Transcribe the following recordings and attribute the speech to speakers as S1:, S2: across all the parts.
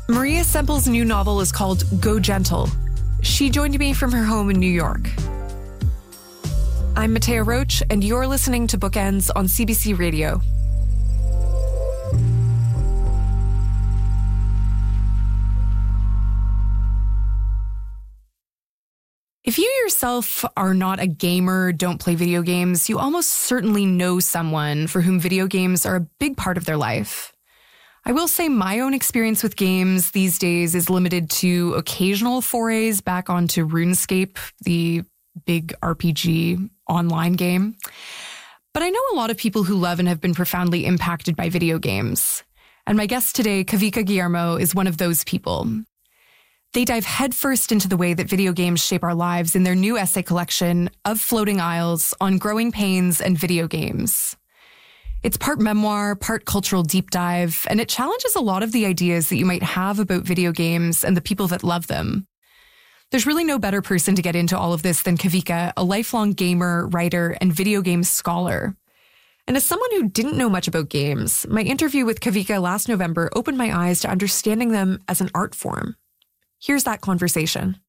S1: Maria Semple's new novel is called Go Gentle. She joined me from her home in New York. I'm Matea Roach, and you're listening to Bookends on CBC Radio. If you yourself are not a gamer, don't play video games, you almost certainly know someone for whom video games are a big part of their life. I will say my own experience with games these days is limited to occasional forays back onto RuneScape, the big RPG online game. But I know a lot of people who love and have been profoundly impacted by video games. And my guest today, Kavika Guillermo, is one of those people. They dive headfirst into the way that video games shape our lives in their new essay collection, Of Floating Isles, on growing pains and video games. It's part memoir, part cultural deep dive, and it challenges a lot of the ideas that you might have about video games and the people that love them. There's really no better person to get into all of this than Kavika, a lifelong gamer, writer, and video game scholar. And as someone who didn't know much about games, my interview with Kavika last November opened my eyes to understanding them as an art form. Here's that conversation.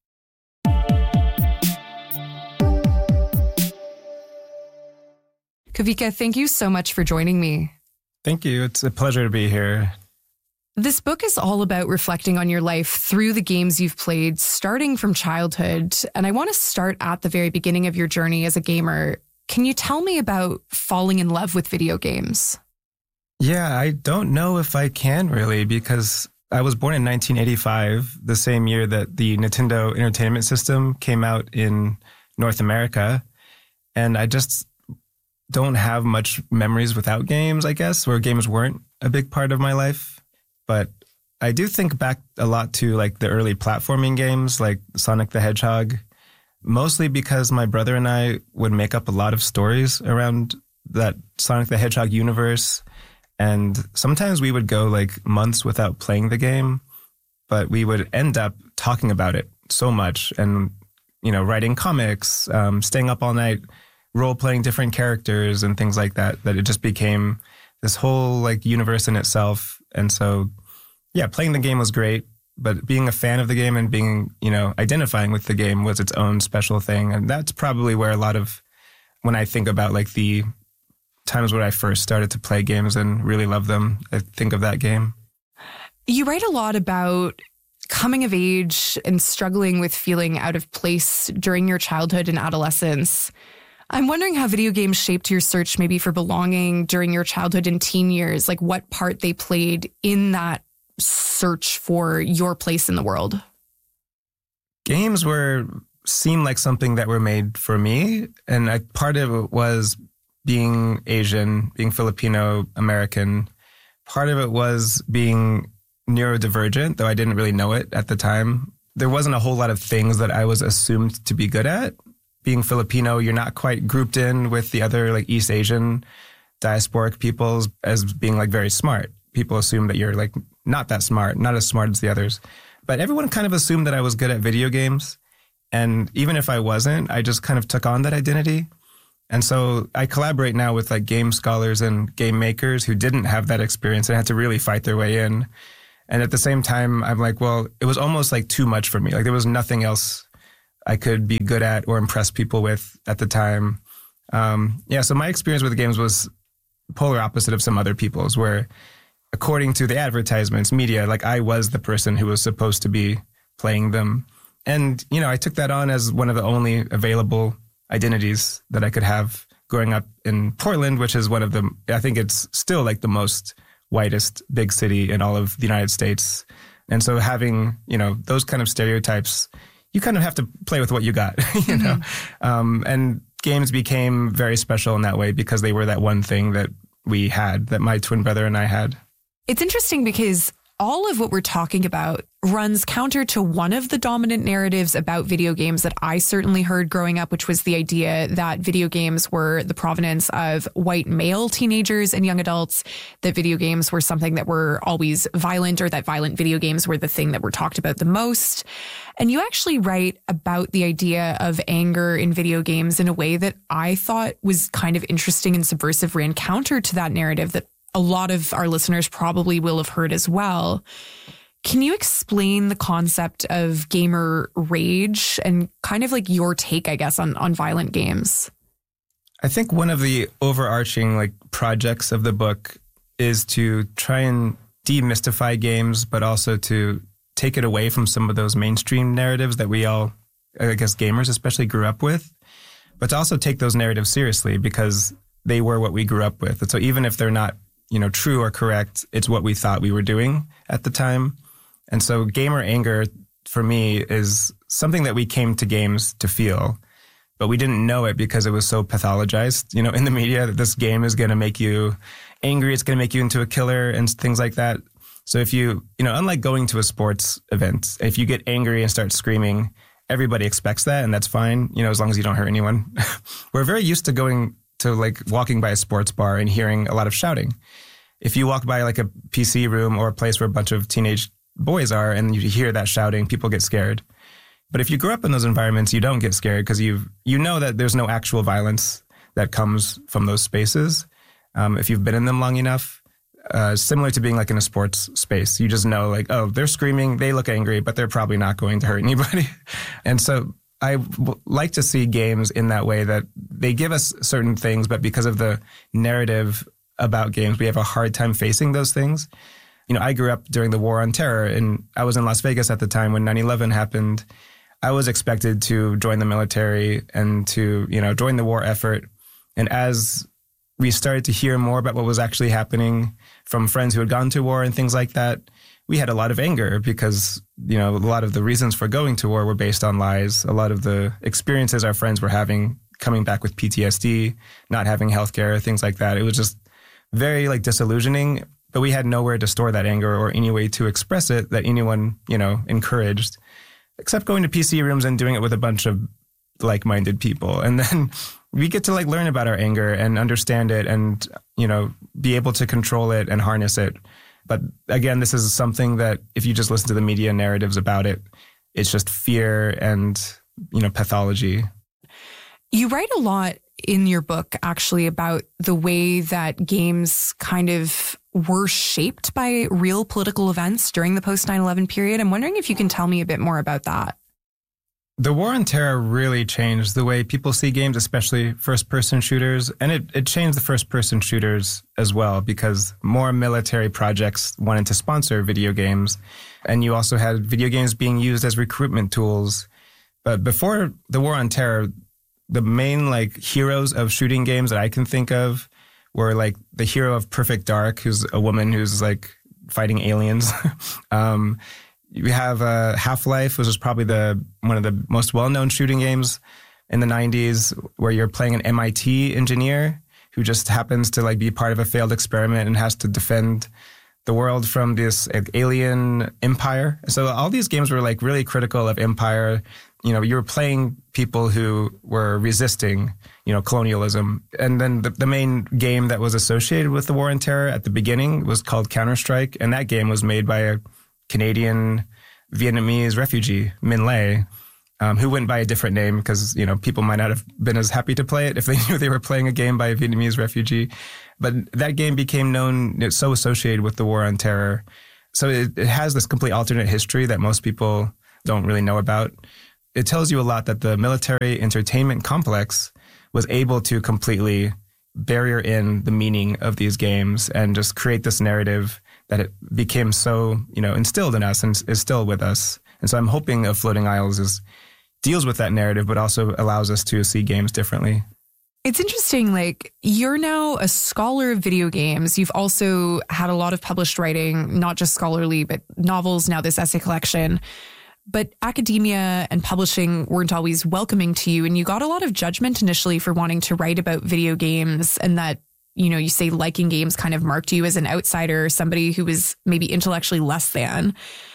S1: Kavika, thank you so much for joining me.
S2: Thank you. It's a pleasure to be here.
S1: This book is all about reflecting on your life through the games you've played, starting from childhood. And I want to start at the very beginning of your journey as a gamer. Can you tell me about falling in love with video games?
S2: Yeah, I don't know if I can really, because I was born in 1985, the same year that the Nintendo Entertainment System came out in North America. And I just don't have much memories without games, I guess, where games weren't a big part of my life. But I do think back a lot to like the early platforming games like Sonic the Hedgehog, mostly because my brother and I would make up a lot of stories around that Sonic the Hedgehog universe. And sometimes we would go like months without playing the game, but we would end up talking about it so much and, you know, writing comics, staying up all night, role-playing different characters and things like that, that it just became this whole like universe in itself. And so, yeah, playing the game was great, but being a fan of the game and being, you know, identifying with the game was its own special thing. And that's probably where a lot of, when I think about like the times when I first started to play games and really love them, I think of that game.
S1: You write a lot about coming of age and struggling with feeling out of place during your childhood and adolescence. I'm wondering how video games shaped your search maybe for belonging during your childhood and teen years, like what part they played in that search for your place in the world.
S2: Games seemed like something that were made for me. And part of it was being Asian, being Filipino American. Part of it was being neurodivergent, though I didn't really know it at the time. There wasn't a whole lot of things that I was assumed to be good at. Being Filipino, you're not quite grouped in with the other like East Asian diasporic peoples as being like very smart. People assume that you're like not that smart, not as smart as the others. But everyone kind of assumed that I was good at video games. And even if I wasn't, I just kind of took on that identity. And so I collaborate now with like game scholars and game makers who didn't have that experience and had to really fight their way in. And at the same time, I'm like, well, it was almost like too much for me. Like there was nothing else I could be good at or impress people with at the time. So my experience with the games was polar opposite of some other people's, where according to the advertisements, media, like I was the person who was supposed to be playing them. And, you know, I took that on as one of the only available identities that I could have growing up in Portland, which is one of the, I think it's still like the most whitest big city in all of the United States. And so having, you know, those kind of stereotypes, you kind of have to play with what you got, you know. And games became very special in that way because they were that one thing that we had, that my twin brother and I had.
S1: It's interesting because all of what we're talking about runs counter to one of the dominant narratives about video games that I certainly heard growing up, which was the idea that video games were the provenance of white male teenagers and young adults, that video games were something that were always violent, or that violent video games were the thing that were talked about the most. And you actually write about the idea of anger in video games in a way that I thought was kind of interesting and subversive, ran counter to that narrative that a lot of our listeners probably will have heard as well. Can you explain the concept of gamer rage and kind of like your take, I guess, on violent games?
S2: I think one of the overarching like projects of the book is to try and demystify games, but also to take it away from some of those mainstream narratives that we all, I guess gamers especially, grew up with, but to also take those narratives seriously because they were what we grew up with. And so even if they're not, true or correct, it's what we thought we were doing at the time. And so gamer anger for me is something that we came to games to feel, but we didn't know it because it was so pathologized, in the media, that this game is going to make you angry, it's going to make you into a killer and things like that. So if you, unlike going to a sports event, if you get angry and start screaming, everybody expects that, and that's fine, as long as you don't hurt anyone. We're very used to going to like walking by a sports bar and hearing a lot of shouting. If you walk by like a PC room or a place where a bunch of teenage boys are and you hear that shouting, people get scared. But if you grow up in those environments, you don't get scared because you know that there's no actual violence that comes from those spaces. If you've been in them long enough, similar to being like in a sports space, you just know like, oh, they're screaming, they look angry, but they're probably not going to hurt anybody. And so I like to see games in that way, that they give us certain things, but because of the narrative about games, we have a hard time facing those things. I grew up during the War on Terror, and I was in Las Vegas at the time when 9/11 happened. I was expected to join the military and to, join the war effort. And as we started to hear more about what was actually happening from friends who had gone to war and things like that, we had a lot of anger because, a lot of the reasons for going to war were based on lies. A lot of the experiences our friends were having, coming back with PTSD, not having healthcare, things like that. It was just very like disillusioning, but we had nowhere to store that anger or any way to express it that anyone, encouraged, except going to PC rooms and doing it with a bunch of like-minded people. And then we get to like learn about our anger and understand it and, be able to control it and harness it. But again, this is something that if you just listen to the media narratives about it, it's just fear and, pathology.
S1: You write a lot in your book actually about the way that games kind of were shaped by real political events during the post 9/11 period. I'm wondering if you can tell me a bit more about that.
S2: The War on Terror really changed the way people see games, especially first-person shooters. And it changed the first-person shooters as well because more military projects wanted to sponsor video games. And you also had video games being used as recruitment tools. But before the War on Terror, the main like heroes of shooting games that I can think of were like the hero of Perfect Dark, who's a woman who's like fighting aliens. You have Half-Life, which is probably one of the most well-known shooting games in the 90s, where you're playing an MIT engineer who just happens to like be part of a failed experiment and has to defend the world from this alien empire. So all these games were like really critical of empire. You were playing people who were resisting, colonialism. And then the main game that was associated with the War on Terror at the beginning was called Counter-Strike. And that game was made by a Canadian Vietnamese refugee, Min Le, who went by a different name because, people might not have been as happy to play it if they knew they were playing a game by a Vietnamese refugee. But that game became known, it's so associated with the War on Terror. So it has this complete alternate history that most people don't really know about. It tells you a lot that the military entertainment complex was able to completely barrier in the meaning of these games and just create this narrative that it became so, instilled in us and is still with us. And so I'm hoping of Floating Isles deals with that narrative, but also allows us to see games differently.
S1: It's interesting, like, you're now a scholar of video games. You've also had a lot of published writing, not just scholarly, but novels, now this essay collection. But academia and publishing weren't always welcoming to you, and you got a lot of judgment initially for wanting to write about video games, and that, you say liking games kind of marked you as an outsider, somebody who was maybe intellectually less than.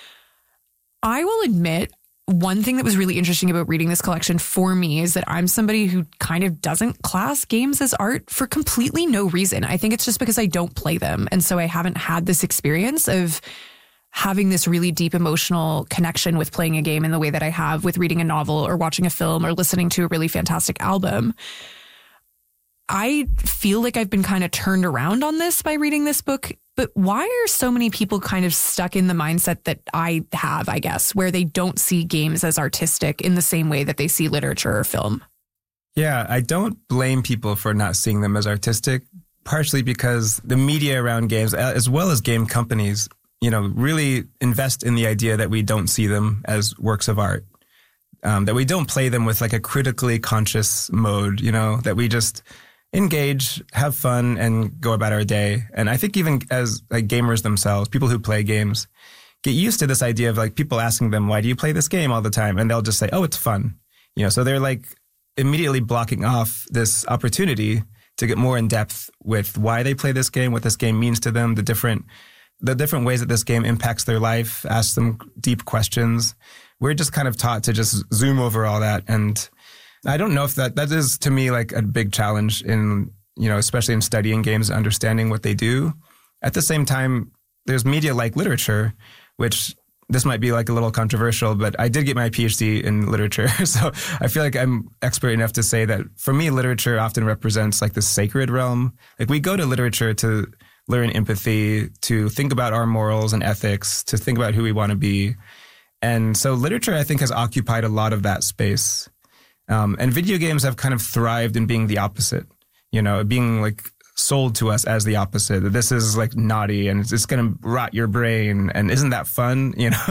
S1: I will admit, one thing that was really interesting about reading this collection for me is that I'm somebody who kind of doesn't class games as art for completely no reason. I think it's just because I don't play them. And so I haven't had this experience of having this really deep emotional connection with playing a game in the way that I have with reading a novel or watching a film or listening to a really fantastic album. I feel like I've been kind of turned around on this by reading this book But why are so many people kind of stuck in the mindset that I have, I guess, where they don't see games as artistic in the same way that they see literature or film?
S2: Yeah, I don't blame people for not seeing them as artistic, partially because the media around games, as well as game companies, really invest in the idea that we don't see them as works of art, that we don't play them with like a critically conscious mode, that we just engage, have fun, and go about our day. And I think even as like gamers themselves, people who play games get used to this idea of like people asking them, why do you play this game all the time? And they'll just say, oh, it's fun. So they're like immediately blocking off this opportunity to get more in depth with why they play this game, what this game means to them, the different ways that this game impacts their life, ask them deep questions. We're just kind of taught to just zoom over all that. And I don't know if that is to me like a big challenge in, especially in studying games and understanding what they do. At the same time, there's media like literature, which this might be like a little controversial, but I did get my PhD in literature. So I feel like I'm expert enough to say that for me, literature often represents like the sacred realm. Like we go to literature to learn empathy, to think about our morals and ethics, to think about who we want to be. And so literature, I think, has occupied a lot of that space. And video games have kind of thrived in being the opposite, being like sold to us as the opposite, that this is like naughty and it's going to rot your brain. And isn't that fun?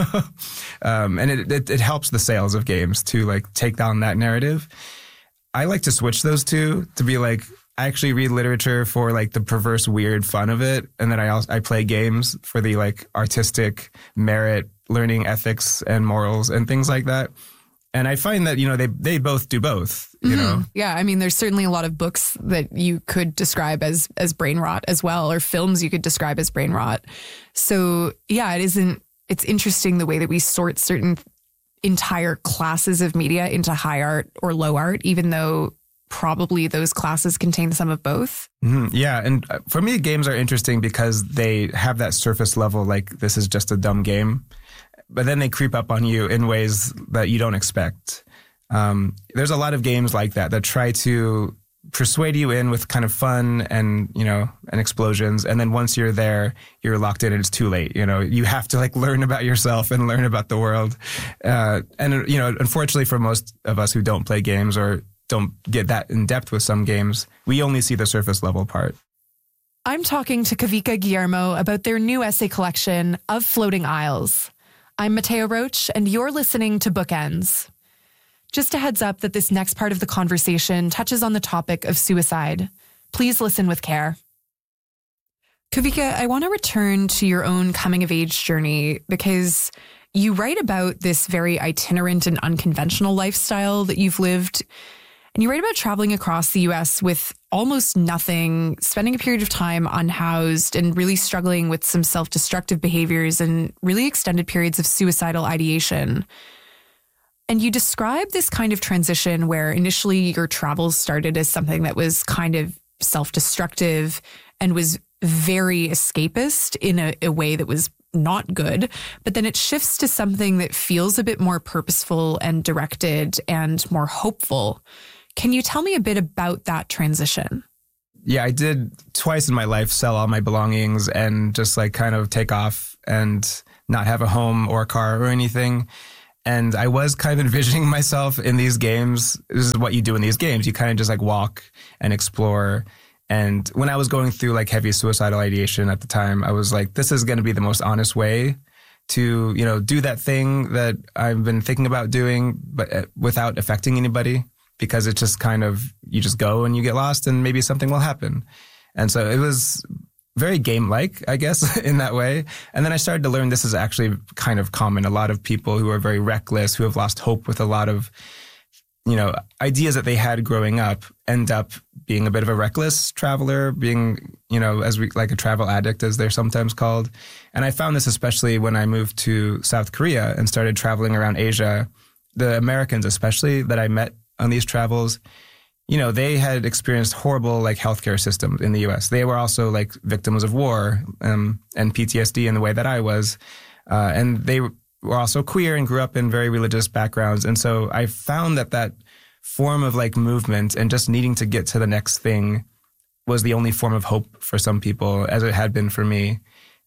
S2: And it helps the sales of games to like take down that narrative. I like to switch those two to be like, I actually read literature for like the perverse, weird fun of it. And then I play games for the like artistic merit, learning ethics and morals and things like that. And I find that, they both do both, know?
S1: Yeah. I mean, there's certainly a lot of books that you could describe as brain rot as well, or films you could describe as brain rot. So yeah, it's interesting the way that we sort certain entire classes of media into high art or low art, even though probably those classes contain some of both.
S2: Mm-hmm. Yeah. And for me, games are interesting because they have that surface level, like this is just a dumb game. But then they creep up on you in ways that you don't expect. There's a lot of games like that try to persuade you in with kind of fun and, and explosions. And then once you're there, you're locked in and it's too late. You have to like learn about yourself and learn about the world. And, unfortunately for most of us who don't play games or don't get that in depth with some games, we only see the surface level part.
S1: I'm talking to Kavika Guillermo about their new essay collection of Floating Isles. I'm Mateo Roach, and you're listening to Bookends. Just a heads up that this next part of the conversation touches on the topic of suicide. Please listen with care. Kavika, I want to return to your own coming-of-age journey because you write about this very itinerant and unconventional lifestyle that you've lived. And you write about traveling across the U.S. with almost nothing, spending a period of time unhoused, and really struggling with some self-destructive behaviors and really extended periods of suicidal ideation. And you describe this kind of transition where initially your travels started as something that was kind of self-destructive and was very escapist in a way that was not good, but then it shifts to something that feels a bit more purposeful and directed and more hopeful. Can you tell me a bit about that transition?
S2: Yeah, I did twice in my life sell all my belongings and just like kind of take off and not have a home or a car or anything. And I was kind of envisioning myself in these games. This is what you do in these games. You kind of just like walk and explore. And when I was going through like heavy suicidal ideation at the time, I was like, this is going to be the most honest way to, do that thing that I've been thinking about doing, but without affecting anybody. Because it's just kind of, you just go and you get lost and maybe something will happen. And so it was very game-like, I guess, in that way. And then I started to learn this is actually kind of common. A lot of people who are very reckless, who have lost hope with a lot of, ideas that they had growing up end up being a bit of a reckless traveler, being, like a travel addict, as they're sometimes called. And I found this especially when I moved to South Korea and started traveling around Asia. The Americans especially that I met on these travels, they had experienced horrible like healthcare systems in the U.S. They were also like victims of war and PTSD in the way that I was. And they were also queer and grew up in very religious backgrounds. And so I found that form of like movement and just needing to get to the next thing was the only form of hope for some people, as it had been for me.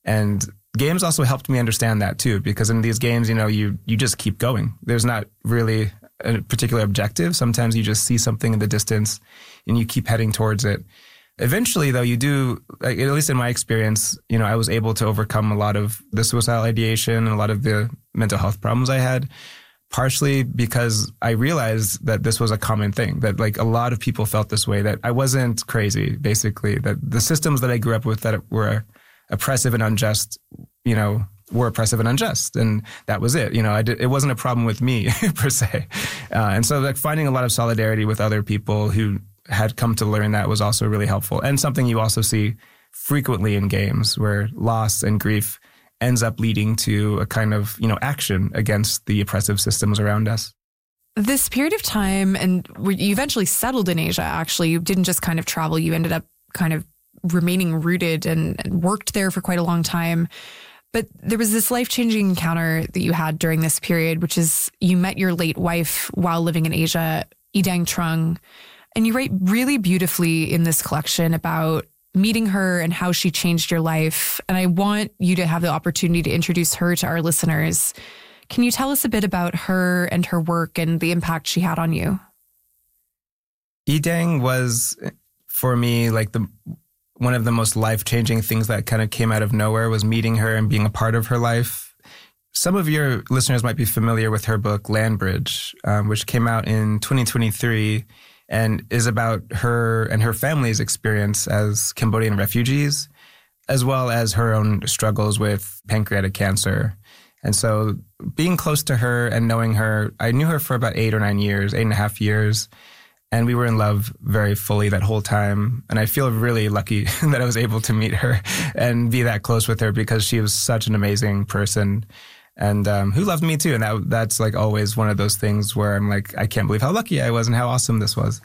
S2: And games also helped me understand that too, because in these games, you just keep going. There's not really a particular objective. Sometimes you just see something in the distance and you keep heading towards it. Eventually, though, you do, like, at least in my experience, I was able to overcome a lot of the suicidal ideation and a lot of the mental health problems I had, partially because I realized that this was a common thing, that like a lot of people felt this way, that I wasn't crazy, basically, that the systems that I grew up with that were oppressive and unjust, were oppressive and unjust. And that was it. It wasn't a problem with me per se. And so like finding a lot of solidarity with other people who had come to learn that was also really helpful, and something you also see frequently in games where loss and grief ends up leading to a kind of, action against the oppressive systems around us.
S1: This period of time, and you eventually settled in Asia, actually. You didn't just kind of travel. You ended up kind of remaining rooted and worked there for quite a long time. But there was this life-changing encounter that you had during this period, which is you met your late wife while living in Asia, Yidang Trung. And you write really beautifully in this collection about meeting her and how she changed your life. And I want you to have the opportunity to introduce her to our listeners. Can you tell us a bit about her and her work and the impact she had on you?
S2: Yidang was, for me, like one of the most life-changing things that kind of came out of nowhere was meeting her and being a part of her life. Some of your listeners might be familiar with her book, Land Bridge, which came out in 2023. And is about her and her family's experience as Cambodian refugees, as well as her own struggles with pancreatic cancer. And so being close to her and knowing her, I knew her for about 8.5 years, and we were in love very fully that whole time. And I feel really lucky that I was able to meet her and be that close with her, because she was such an amazing person. And who loved me too. And that's like always one of those things where I'm like, I can't believe how lucky I was and how awesome this was.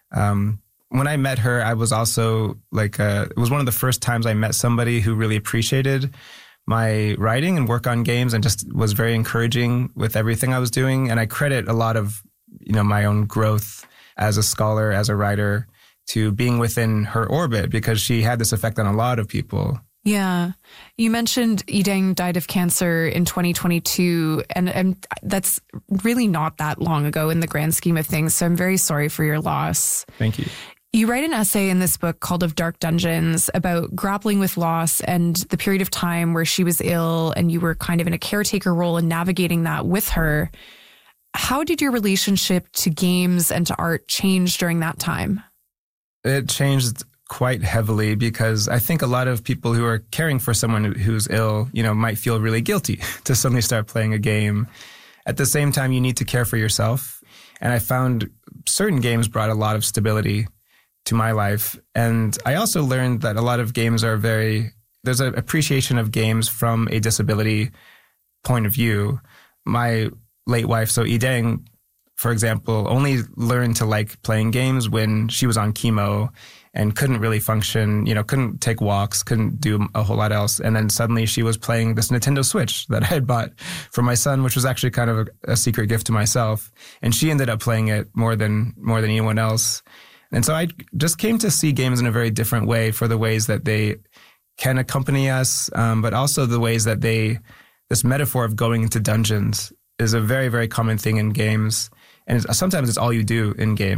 S2: When I met her, I was also like, it was one of the first times I met somebody who really appreciated my writing and work on games and just was very encouraging with everything I was doing. And I credit a lot of, my own growth as a scholar, as a writer, to being within her orbit, because she had this effect on a lot of people.
S1: Yeah. You mentioned Yidang died of cancer in 2022, and that's really not that long ago in the grand scheme of things. So I'm very sorry for your loss.
S2: Thank you.
S1: You write an essay in this book called Of Dark Dungeons about grappling with loss and the period of time where she was ill and you were kind of in a caretaker role and navigating that with her. How did your relationship to games and to art change during that time?
S2: It changed quite heavily, because I think a lot of people who are caring for someone who's ill, might feel really guilty to suddenly start playing a game. At the same time, you need to care for yourself. And I found certain games brought a lot of stability to my life. And I also learned that a lot of games there's an appreciation of games from a disability point of view. My late wife, so Yidang, for example, only learned to like playing games when she was on chemo and couldn't really function, couldn't take walks, couldn't do a whole lot else. And then suddenly she was playing this Nintendo Switch that I had bought for my son, which was actually kind of a secret gift to myself. And she ended up playing it more than anyone else. And so I just came to see games in a very different way, for the ways that they can accompany us, but also the ways that this metaphor of going into dungeons is a very, very common thing in games. And sometimes it's all you do in games.